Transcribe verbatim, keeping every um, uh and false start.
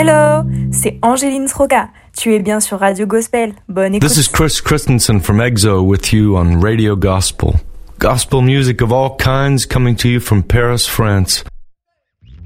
Hello, c'est Angéline Sroka. Tu es bien sur Radio Gospel. Bonne écoute. This is Chris Christensen from EXO with you on Radio Gospel. Gospel music of all kinds coming to you from Paris, France.